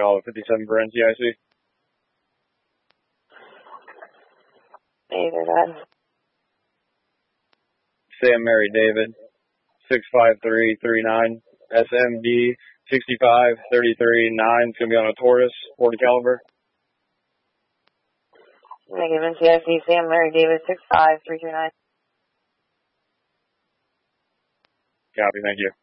Call 57 for NCIC. David, go ahead. Sam Mary David, 65339, SMD 65339. It's going to be on a Taurus, 40 caliber. Negative NCIC, Sam Mary David, 65339. Copy, thank you.